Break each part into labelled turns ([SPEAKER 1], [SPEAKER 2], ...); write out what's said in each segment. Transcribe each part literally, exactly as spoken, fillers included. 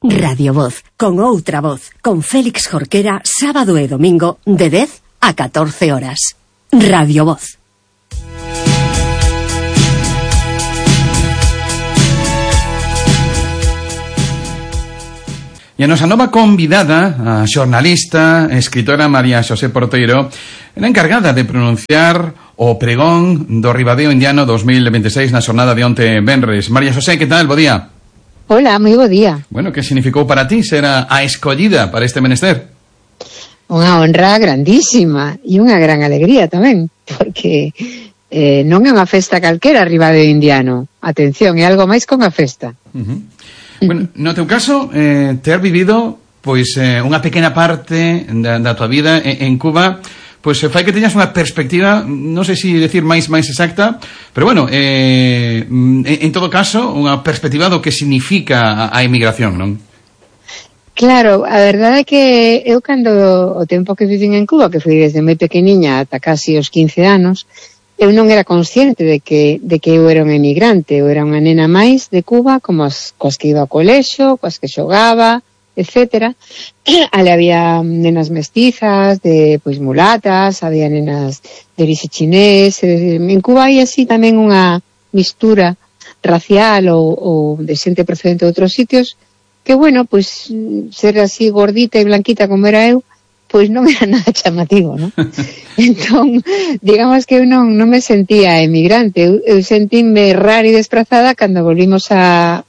[SPEAKER 1] Radio Voz, con outra voz, con Félix Jorquera, sábado e domingo, de dez a catorce horas. Radio Voz.
[SPEAKER 2] E a nosa nova convidada, a xornalista, escritora María Xosé Porteiro, era encargada de pronunciar o pregón do Ribadeo Indiano dos mil veintiséis na xornada de onte venres. María Xosé, que tal? Bo día.
[SPEAKER 3] Hola, moi bo día.
[SPEAKER 2] Bueno, que significou para ti ser a, a escollida para este menester?
[SPEAKER 3] Unha honra grandísima e unha gran alegría tamén, porque eh, non é unha festa calquera Ribadeo Indiano. Atención, é algo máis que unha festa.
[SPEAKER 2] Uh-huh. Bueno, no teu caso, eh, ter vivido pois eh, unha pequena parte da, da tua vida en, en Cuba, pois fai que teñas unha perspectiva, non sei se decir máis máis exacta, pero bueno, eh, en, en todo caso, unha perspectiva do que significa a, a emigración, non?
[SPEAKER 3] Claro, a verdade é que eu cando o tempo que vivín en Cuba, que foi desde moi pequeniña ata casi os quince anos, eu non era consciente de que, de que eu era un emigrante, eu era unha nena máis de Cuba, como as, coas que iba ao colexo, coas que xogaba, etcétera. Ali había nenas mestizas, de pois mulatas, había nenas de orixe chinés. En Cuba hai así tamén unha mistura racial ou, ou de xente procedente de outros sitios, que bueno, pois ser así gordita e blanquita como era eu, pois non era nada chamativo, non? Entón, digamos que eu non, non me sentía emigrante, eu, eu sentíme rara e desprazada cando volvimos a,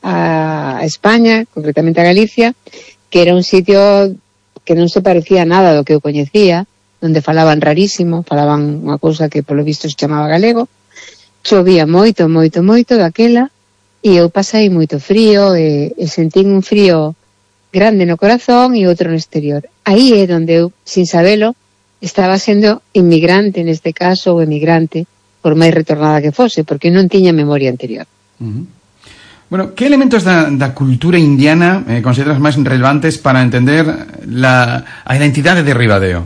[SPEAKER 3] a España, concretamente a Galicia, que era un sitio que non se parecía nada do que eu coñecía, onde falaban rarísimo, falaban unha cousa que polo visto se chamaba galego, chovía moito, moito, moito daquela, e eu pasei moito frío, e, e sentín un frío grande no corazón e outro no exterior. Aí é onde eu, sin sabelo, estaba sendo inmigrante, neste caso, ou emigrante, por máis retornada que fose, porque non tiña memoria anterior.
[SPEAKER 2] Uh-huh. Bueno, que elementos da, da cultura indiana eh, consideras máis relevantes para entender la, a identidade de Ribadeo?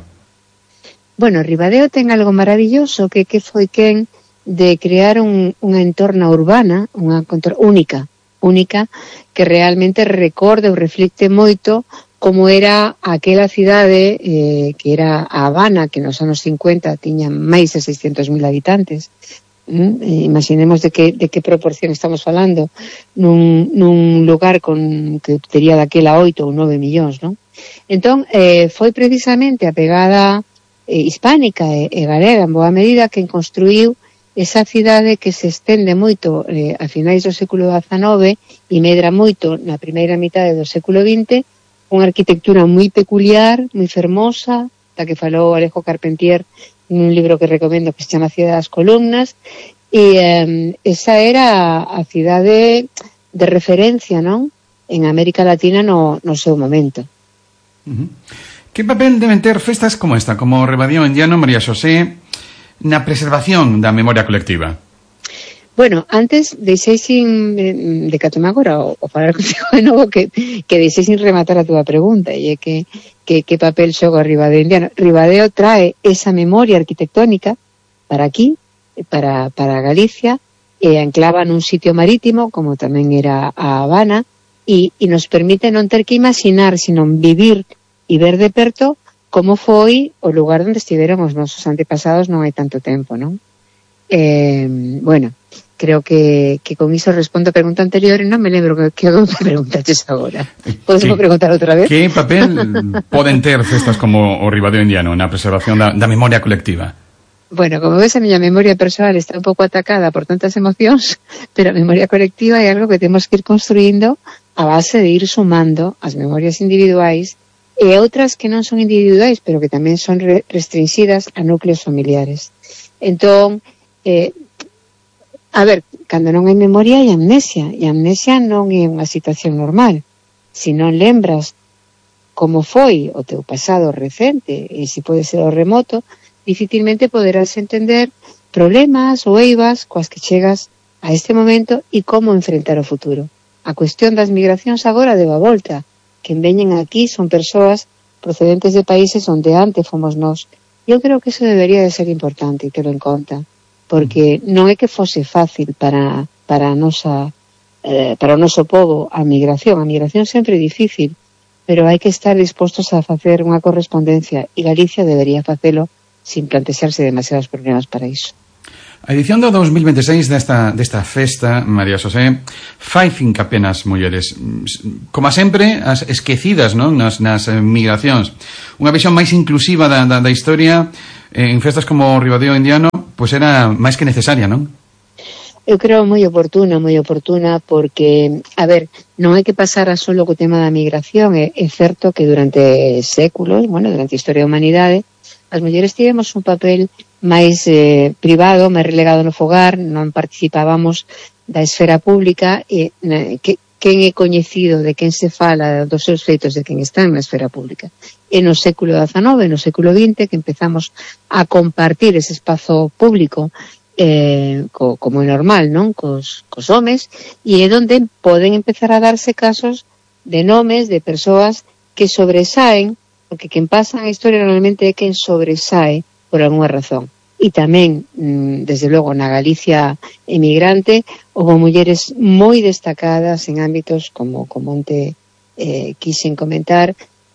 [SPEAKER 3] Bueno, Ribadeo ten algo maravilloso que que foi quen de crear un, unha entorna urbana, unha contorna única, única, que realmente recorde ou reflicte moito como era aquela cidade eh, que era a Habana, que nos anos cincuenta tiña máis de seiscentos mil habitantes. Mm, eh, imaginemos de que, de que proporción estamos falando nun, nun lugar con que tería daquela oito ou nove millóns, non? Entón, eh, foi precisamente a pegada eh, hispánica e, e galega en boa medida que construíu esa cidade que se estende moito eh, a finais do século dezanove e medra moito na primeira mitade do século vinte, unha arquitectura moi peculiar, moi fermosa, da que falou Alejo Carpentier nun libro que recomendo que se chama Cidade das Columnas, e eh, esa era a cidade de referencia, non? En América Latina no, no seu momento.
[SPEAKER 2] Uh-huh. Que papel deben ter festas como esta, como o Ribadeo Indiano, María Xosé, na preservación da memoria colectiva?
[SPEAKER 3] Bueno, antes deixei sin de, de catome agora o, o falar contigo de novo que, que deixei sin rematar a túa pregunta, e é que que, que papel xoga o Ribadeo Indiano. Ribadeo trae esa memoria arquitectónica para aquí, para, para Galicia, e anclava nun sitio marítimo, como tamén era a Habana, e, e nos permite non ter que imaginar, sino vivir e ver de perto como foi o lugar onde estiveron os nosos antepasados non hai tanto tempo, non? Eh, bueno, creo que, que con iso respondo a pregunta anterior e non me lembro que, que me preguntaches agora. Podes me preguntar outra vez?
[SPEAKER 2] Que papel poden ter festas como o Ribadeo Indiano na preservación da, da memoria colectiva?
[SPEAKER 3] Bueno, como ves, a miña memoria persoal está un pouco atacada por tantas emocións, pero a memoria colectiva é algo que temos que ir construindo a base de ir sumando as memorias individuais e outras que non son individuais, pero que tamén son re- restringidas a núcleos familiares. Entón, eh, a ver, cando non hai memoria hai amnesia, e a amnesia non é unha situación normal. Se non lembras como foi o teu pasado recente, e se pode ser o remoto, dificilmente poderás entender problemas ou eivas coas que chegas a este momento e como enfrentar o futuro. A cuestión das migracións agora deu a volta. Quen veñen aquí son persoas procedentes de países onde antes fomos nós. Eu creo que eso debería de ser importante ter en conta, porque non é que fose fácil para, para a nosa eh, para o noso povo a migración. A migración sempre é difícil, pero hai que estar dispostos a facer unha correspondencia, e Galicia debería facelo sin plantexarse demasiados problemas para iso.
[SPEAKER 2] A edición do dos mil veintiséis desta, desta festa, María Xosé, fai finca apenas mulleres, como sempre, as esquecidas, non? Nas, nas migracións. Unha visión máis inclusiva da, da, da historia en festas como o Ribadeo Indiano, pois era máis que necesaria, non?
[SPEAKER 3] Eu creo moi oportuna, moi oportuna, porque, a ver, non hai que pasar a solo co tema da migración. É, é certo que durante séculos, bueno, durante a historia da humanidade, as mulleres tivemos un papel máis eh, privado, máis relegado no fogar, non participábamos da esfera pública, e eh, que, quen é coñecido, de quen se fala dos seus feitos, de quen está na esfera pública. E no século dezanove, no século vinte, que empezamos a compartir ese espazo público eh, co, como é normal, non? Cos, cos homes, e é onde poden empezar a darse casos de nomes de persoas que sobresaen, porque quen pasa a historia normalmente é quen sobresae por algunha razón. E tamén, desde logo, na Galicia emigrante, houve mulleres moi destacadas en ámbitos como, como onte eh, quixen comentar,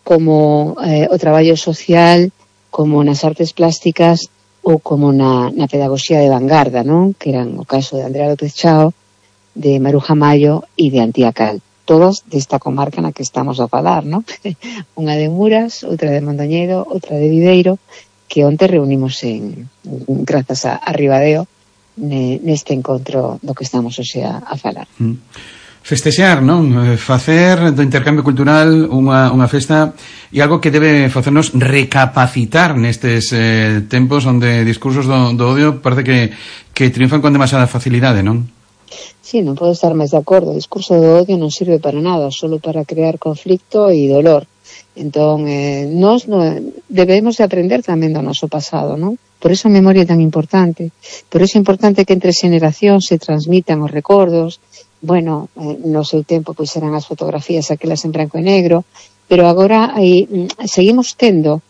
[SPEAKER 3] como eh, o traballo social, como nas artes plásticas ou como na, na pedagogía de vanguarda, non? Que eran o caso de Andrea López Chao, de Maruja Mayo e de Antía Cal. Todas desta comarca na que estamos a falar, non? Unha de Muras, outra de Mondoñedo, outra de Viveiro, que onte reunimos en, grazas a, a Ribadeo, ne, neste encontro do que estamos hoxe a, a falar.
[SPEAKER 2] Mm. Festexear, non? Facer do intercambio cultural unha, unha festa e algo que debe facernos recapacitar nestes eh, tempos onde discursos do, do odio parece que, que triunfan con demasiada facilidade, non?
[SPEAKER 3] Sí, non podo estar máis de acordo. O discurso do odio non sirve para nada, solo para crear conflicto e dolor. Entón, eh, nós no, debemos de aprender tamén do noso pasado, non? Por eso a memoria é tan importante. Por eso é importante que entre xeneracións se transmitan os recordos. Bueno, eh, no seu tempo pois eran as fotografías aquelas en branco e negro, pero agora aí, seguimos tendo.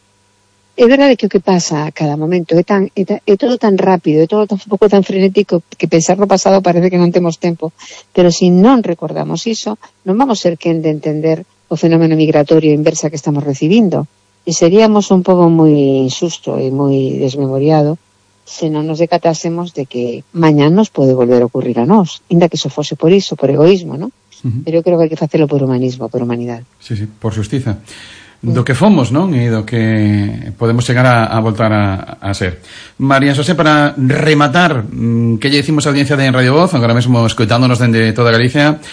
[SPEAKER 3] É verdade que o que pasa a cada momento é, tan, é, é todo tan rápido, é todo tan pouco tan frenético que pensar no pasado parece que non temos tempo, pero se non recordamos iso, non vamos ser quen de entender o fenómeno migratorio inversa que estamos recibindo, e seríamos un pobo moi injusto e moi desmemoriado se non nos decatásemos de que mañán nos pode volver a ocurrir a nós, inda que iso fose por iso, por egoísmo, non? Uh-huh. Pero eu creo que hai que facelo por humanismo, por humanidade.
[SPEAKER 2] Sí, sí, por xustiza. Do que fomos, non? E do que podemos chegar a, a voltar a, a ser. María Xosé, para rematar, que lle dicimos a audiencia de Radio Voz, agora mesmo escoitándonos dende toda Galicia,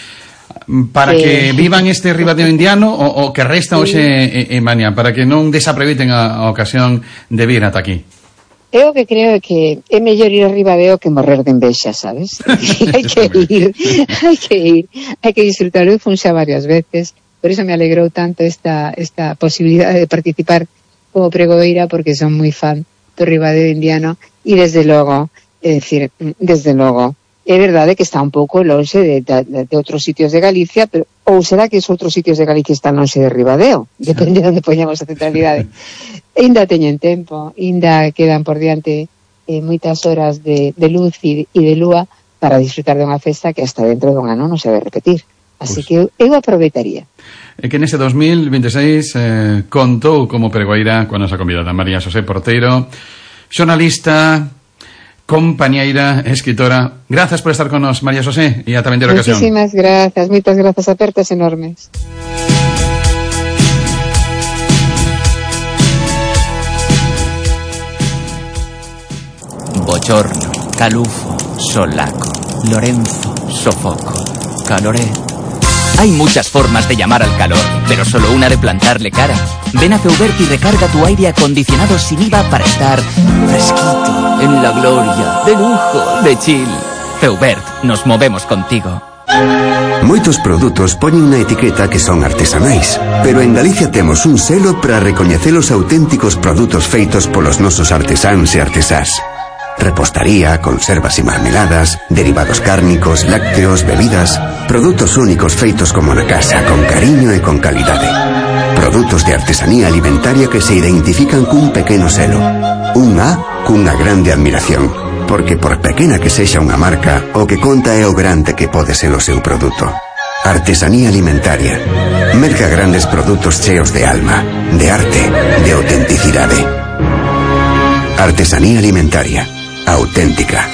[SPEAKER 2] para sí. que vivan este Ribadeo Indiano o, o que resta hoxe sí. en mañá, para que non desaproveiten a, a ocasión de vir ata aquí.
[SPEAKER 3] Eu que creo é que é mellor ir a Ribadeo que morrer de envexa, sabes? hai que ir, hai que ir, hai que disfrutar. Eu fun xa varias veces. Por iso me alegrou tanto esta, esta posibilidade de participar como pregoeira, porque son moi fan do Ribadeo Indiano, e desde logo, é dicir, desde logo, é verdade que está un pouco lonxe de, de, de outros sitios de Galicia, pero ou será que os outros sitios de Galicia están lonxe de Ribadeo, depende de onde poñamos a centralidade. Ainda teñen tempo, ainda quedan por diante eh, moitas horas de, de luz e, e de lúa para disfrutar de unha festa que hasta dentro dun ano non se vai repetir. Así pues, que eu, eu aproveitaría.
[SPEAKER 2] É que nese dos mil veintiséis eh, contou como pregoeira coa nosa convidada María Xosé Porteiro, xornalista, compañeira, escritora. Grazas por estar con nos, María Xosé, e ata vindeira ocasión.
[SPEAKER 3] Muchísimas grazas, moitas grazas, apertas enormes.
[SPEAKER 4] Bochorno, calufo, solaco, Lorenzo, sofoco, caloré. Hay muchas formas de llamar al calor, pero solo una de plantarle cara. Ven a Feubert y recarga tu aire acondicionado sin I V A para estar fresquito, en la gloria, de lujo, de chill. Feubert, nos movemos contigo.
[SPEAKER 5] Moitos produtos poñen na etiqueta que son artesanais, pero en Galicia temos un selo para recoñecer os auténticos produtos feitos polos nosos artesáns e artesás. Repostaría, conservas e marmeladas, derivados cárnicos, lácteos, bebidas, produtos únicos feitos como na casa, con cariño e con calidade. Produtos de artesanía alimentaria que se identifican cun pequeno selo. Un A cunha grande admiración. porque por pequena que sexa unha marca, o que conta é o grande que pode ser o seu produto. Artesanía alimentaria. Merca grandes produtos cheos de alma, de arte, de autenticidade. Artesanía alimentaria. Auténtica.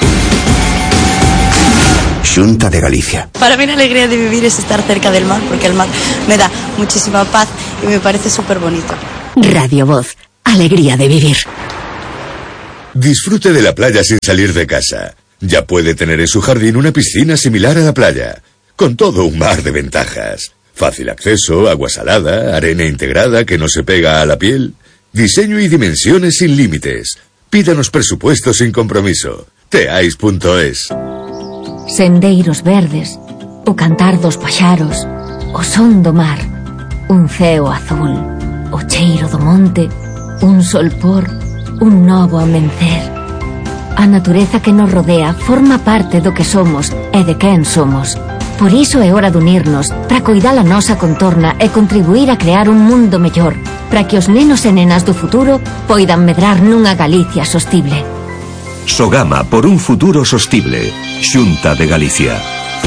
[SPEAKER 5] Xunta de Galicia.
[SPEAKER 6] Para mí la alegría de vivir es estar cerca del mar, porque el mar me da muchísima paz y me parece súper bonito.
[SPEAKER 1] Radio Voz. Alegría de vivir.
[SPEAKER 7] Disfrute de la playa sin salir de casa. Ya puede tener en su jardín una piscina similar a la playa, con todo un mar de ventajas. Fácil acceso, agua salada, arena integrada que no se pega a la piel, diseño y dimensiones sin límites. Pídanos presupuesto sin compromiso. teais punto es.
[SPEAKER 8] Sendeiros verdes, o cantar dos paxaros, o son do mar, un ceo azul, o cheiro do monte, un solpor, un novo amencer. A natureza que nos rodea forma parte do que somos e de quen somos. Por iso é hora de unirnos para coidar a nosa contorna e contribuir a crear un mundo mellor, para que os nenos e nenas do futuro poidan medrar nunha Galicia sostible.
[SPEAKER 9] Sogama por un futuro sostible. Xunta de Galicia.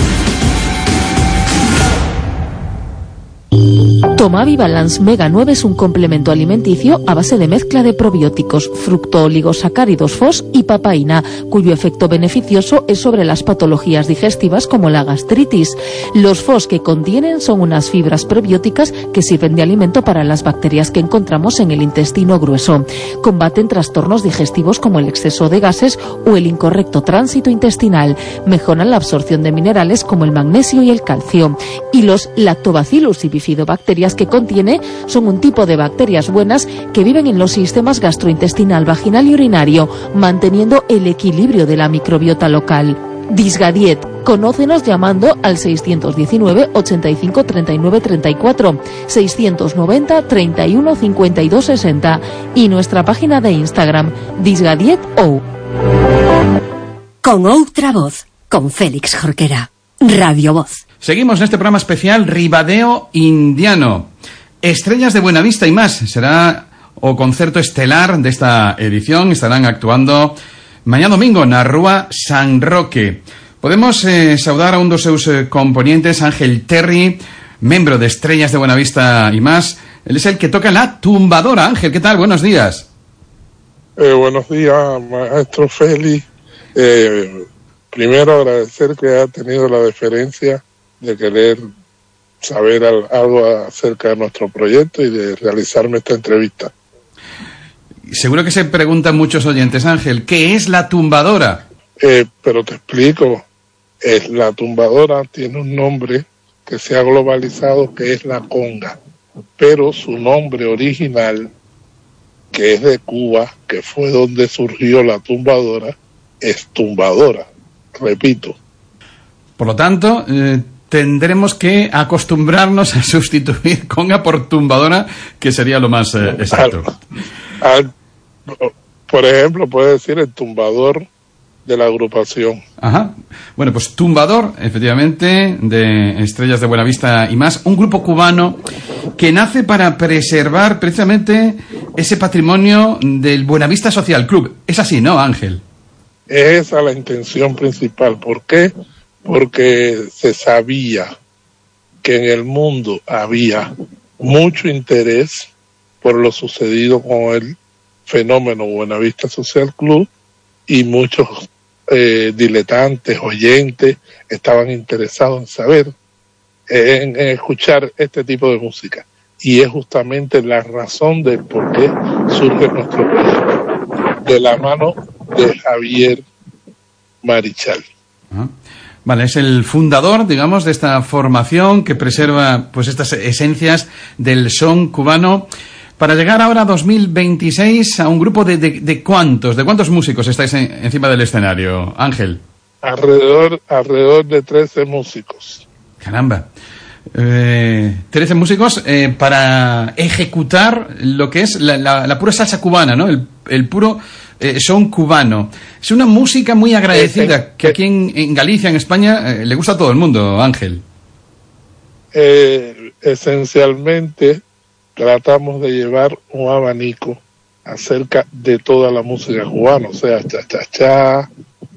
[SPEAKER 10] Tomavi Balance Mega nueve es un complemento alimenticio a base de mezcla de probióticos, fructooligosacáridos F O S y papaína, cuyo efecto beneficioso es sobre las patologías digestivas como la gastritis. Los F O S que contienen son unas fibras prebióticas que sirven de alimento para las bacterias que encontramos en el intestino grueso. Combaten trastornos digestivos como el exceso de gases o el incorrecto tránsito intestinal. Mejoran la absorción de minerales como el magnesio y el calcio. Y los lactobacillus y bifidobacterias que contiene son un tipo de bacterias buenas que viven en los sistemas gastrointestinal, vaginal y urinario, manteniendo el equilibrio de la microbiota local. Disgadiet, conócenos llamando al seiscientos diecinueve, ochenta y cinco, treinta y nueve, treinta y cuatro, seiscientos noventa, treinta y uno, cincuenta y dos, sesenta y nuestra página de Instagram, disgadiet.ou.
[SPEAKER 1] Con outra voz, con Félix Jorquera. Radio Voz.
[SPEAKER 2] Seguimos en este programa especial Ribadeo Indiano. Estrellas de Buenavista y más. Será o concerto estelar de esta edición. Estarán actuando mañana domingo na Rúa San Roque. Podemos eh, saudar a un dos seus eh, componentes, Ángel Terry, membro de Estrellas de Buenavista y más. Él es el que toca la tumbadora. Ángel, ¿qué tal? Buenos días.
[SPEAKER 11] Eh, buenos días, maestro Félix. Eh, primero agradecer que ha tenido la deferencia de querer saber al, algo acerca de nuestro proyecto y de realizarme esta entrevista.
[SPEAKER 2] Seguro que se preguntan muchos oyentes, Ángel, ¿qué es la tumbadora?
[SPEAKER 11] Eh, pero te explico. Es, la tumbadora tiene un nombre que se ha globalizado, que es la conga, pero su nombre original, que es de Cuba, que fue donde surgió la tumbadora, es tumbadora. Repito. Por lo tanto, eh, tendremos que acostumbrarnos a sustituir conga por tumbadora, que sería lo más eh, exacto. Al, al, por ejemplo, puede decir el tumbador de la agrupación. Ajá. Bueno, pues tumbador, efectivamente, de Estrellas de Buenavista y más, un grupo cubano que nace para preservar precisamente ese patrimonio del Buenavista Social Club. Es así, ¿no, Ángel? Es esa la intención principal. ¿Por qué? Porque se sabía que en el mundo había mucho interés por lo sucedido con el fenómeno Buenavista Social Club y muchos eh, diletantes, oyentes, estaban interesados en saber, en, en escuchar este tipo de música. Y es justamente la razón del por qué surge nuestro proyecto, de la mano de Javier Marichal. Uh-huh. Vale, es el fundador, digamos, de esta formación que preserva pues estas esencias del son cubano. Para llegar ahora a dos mil veintiséis a un grupo de, de, de cuántos, de cuántos músicos estáis en, encima del escenario, Ángel. Alrededor, alrededor de trece músicos. Caramba. Eh, trece músicos eh, para ejecutar lo que es la, la, la pura salsa cubana, ¿no? El, el puro eh, son cubano. Es una música muy agradecida eh, eh, que aquí en, en Galicia, en España, eh, le gusta a todo el mundo, Ángel. Eh, esencialmente tratamos de llevar un abanico acerca de toda la música cubana, o sea, cha-cha-cha,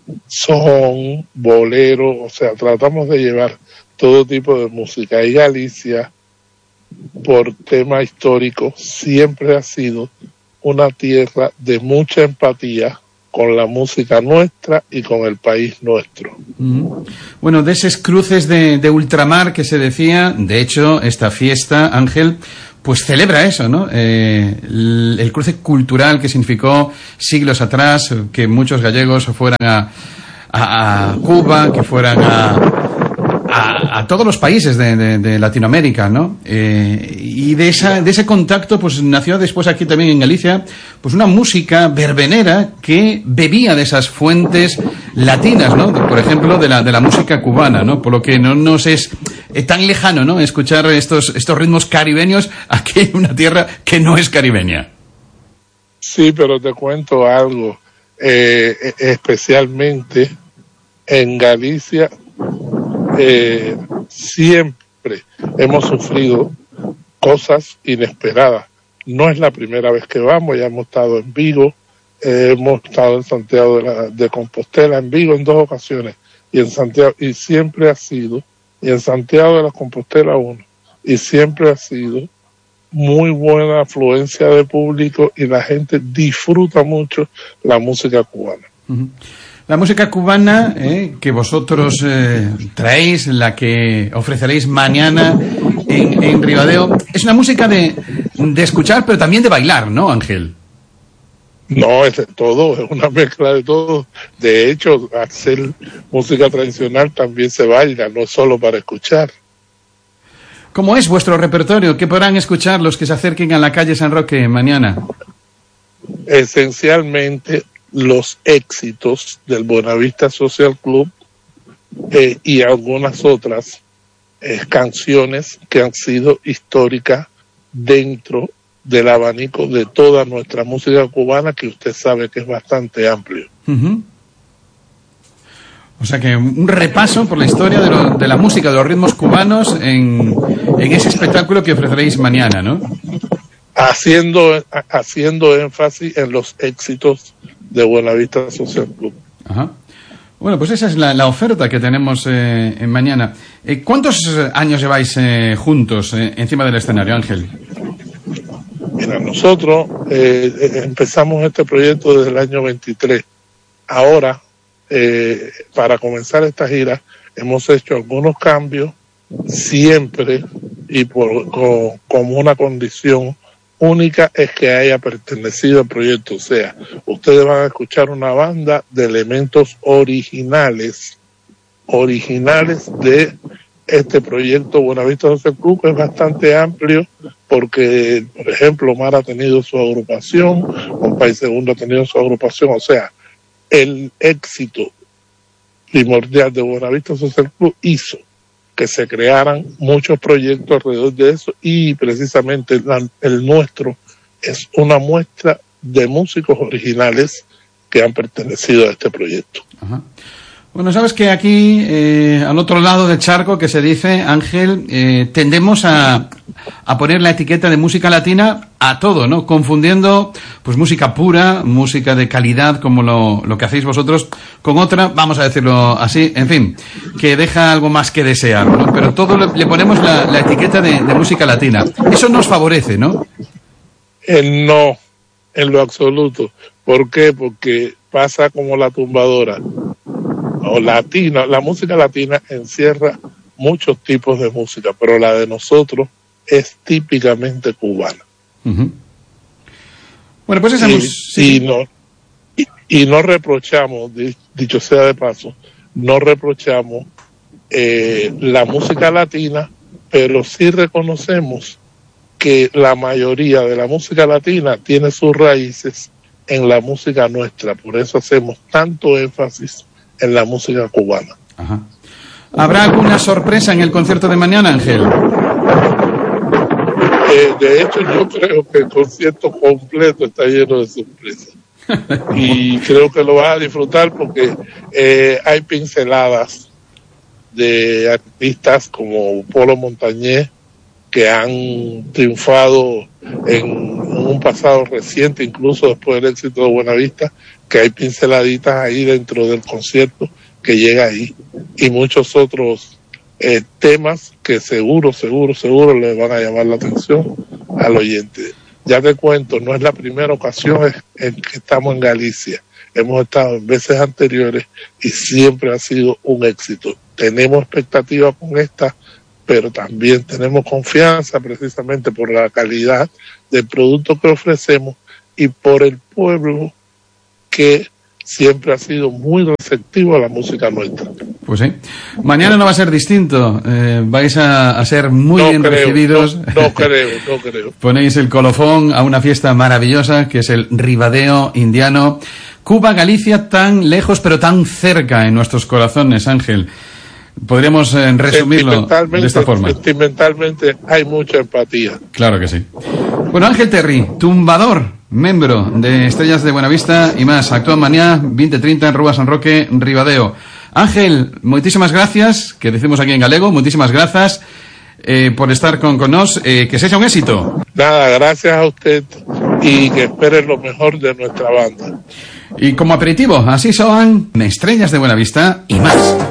[SPEAKER 11] son, bolero, o sea, tratamos de llevar todo tipo de música. Y Galicia, por tema histórico, siempre ha sido una tierra de mucha empatía con la música nuestra y con el país nuestro.
[SPEAKER 2] Mm. Bueno, de esos cruces de, de ultramar que se decía, de hecho, esta fiesta, Ángel, pues celebra eso, ¿no? Eh, el, el cruce cultural que significó siglos atrás, que muchos gallegos fueran a, a, a Cuba, que fueran a... A, a todos los países de, de, de Latinoamérica, ¿no? Eh, y de esa de ese contacto, pues nació después aquí también en Galicia, pues una música verbenera que bebía de esas fuentes latinas, ¿no? Por ejemplo, de la de la música cubana, ¿no? Por lo que no nos es eh, tan lejano, ¿no? Escuchar estos estos ritmos caribeños aquí en una tierra que no es caribeña.
[SPEAKER 11] Sí, pero te cuento algo, eh, especialmente en Galicia. Eh, siempre hemos sufrido cosas inesperadas. No es la primera vez que vamos, ya hemos estado en Vigo, eh, hemos estado en Santiago de, la, de Compostela, en Vigo en dos ocasiones, y en Santiago, y siempre ha sido, y en Santiago de la Compostela uno, y siempre ha sido muy buena afluencia de público y la gente disfruta mucho la música cubana.
[SPEAKER 2] Uh-huh. La música cubana eh, que vosotros eh, traéis, la que ofreceréis mañana en, en Ribadeo, es una música de, de escuchar, pero también de bailar, ¿no, Ángel?
[SPEAKER 11] No, es de todo, es una mezcla de todo. De hecho, hacer música tradicional también se baila, no solo para escuchar.
[SPEAKER 2] ¿Cómo es vuestro repertorio? ¿Qué podrán escuchar los que se acerquen a la calle San Roque mañana?
[SPEAKER 11] Esencialmente los éxitos del Buenavista Social Club eh, y algunas otras eh, canciones que han sido históricas dentro del abanico de toda nuestra música cubana, que usted sabe que es bastante amplio.
[SPEAKER 2] Uh-huh. O sea que un repaso por la historia de, lo, de la música, de los ritmos cubanos en, en ese espectáculo que ofreceréis mañana, ¿no?
[SPEAKER 11] Haciendo, haciendo énfasis en los éxitos de Buenavista Social Club.
[SPEAKER 2] Ajá. Bueno, pues esa es la, la oferta que tenemos eh, en mañana. Eh, ¿Cuántos años lleváis eh, juntos eh, encima del escenario, Ángel?
[SPEAKER 11] Mira, nosotros eh, empezamos este proyecto desde el año veintitrés. Ahora, eh, para comenzar esta gira, hemos hecho algunos cambios, siempre y por, con, como una condición única es que haya pertenecido al proyecto. O sea, ustedes van a escuchar una banda de elementos originales, originales de este proyecto Buenavista Social Club, que es bastante amplio, porque, por ejemplo, Omar ha tenido su agrupación, Compay Segundo ha tenido su agrupación, o sea, el éxito primordial de Buenavista Social Club hizo que se crearan muchos proyectos alrededor de eso, y precisamente la, el nuestro es una muestra de músicos originales que han pertenecido a este proyecto.
[SPEAKER 2] Ajá. Bueno, sabes que aquí, eh, al otro lado del charco, que se dice, Ángel, eh, tendemos a, a poner la etiqueta de música latina a todo, ¿no? Confundiendo, pues, música pura, música de calidad, como lo, lo que hacéis vosotros, con otra, vamos a decirlo así, en fin, que deja algo más que desear, ¿no? Pero todo le, le ponemos la, la etiqueta de, de música latina. Eso nos favorece, ¿no?
[SPEAKER 11] Eh, no, en lo absoluto. ¿Por qué? Porque pasa como la tumbadora. O latina, la música latina encierra muchos tipos de música, pero la de nosotros es típicamente cubana.
[SPEAKER 2] Uh-huh. Bueno, pues esa
[SPEAKER 11] y,
[SPEAKER 2] música...
[SPEAKER 11] y no y, y no reprochamos, dicho sea de paso, no reprochamos eh, la música latina, pero sí reconocemos que la mayoría de la música latina tiene sus raíces en la música nuestra, por eso hacemos tanto énfasis en la música cubana.
[SPEAKER 2] Ajá. ¿Habrá alguna sorpresa en el concierto de mañana, Ángel?
[SPEAKER 11] Eh, de hecho, yo creo que el concierto completo está lleno de sorpresas. Y creo que lo vas a disfrutar porque eh, hay pinceladas de artistas como Polo Montañés que han triunfado en un un pasado reciente, incluso después del éxito de Buenavista, que hay pinceladitas ahí dentro del concierto que llega ahí, y muchos otros eh, temas que seguro, seguro, seguro le van a llamar la atención al oyente. Ya te cuento, no es la primera ocasión en que estamos en Galicia, hemos estado en veces anteriores y siempre ha sido un éxito. Tenemos expectativas con esta, pero también tenemos confianza precisamente por la calidad del producto que ofrecemos y por el pueblo que siempre ha sido muy receptivo a la música nuestra.
[SPEAKER 2] Pues sí. Mañana no va a ser distinto. Eh, vais a, a ser muy
[SPEAKER 11] no
[SPEAKER 2] bien
[SPEAKER 11] creo,
[SPEAKER 2] recibidos.
[SPEAKER 11] No, no creo, no creo.
[SPEAKER 2] Ponéis el colofón a una fiesta maravillosa que es el Ribadeo Indiano. Cuba, Galicia, tan lejos pero tan cerca en nuestros corazones, Ángel. Podríamos eh, resumirlo de esta forma.
[SPEAKER 11] Sentimentalmente hay mucha empatía.
[SPEAKER 2] Claro que sí. Bueno, Ángel Terry, tumbador, miembro de Estrellas de Buenavista y más. Actúa en Mañá, veinte treinta en Rúa San Roque, Ribadeo. Ángel, moitísimas gracias, que decimos aquí en galego, moitísimas gracias eh, por estar con, con nos, eh, que sea un éxito.
[SPEAKER 11] Nada, gracias a usted y que esperen lo mejor de nuestra banda.
[SPEAKER 2] Y como aperitivo, así son Estrellas de Buenavista y más.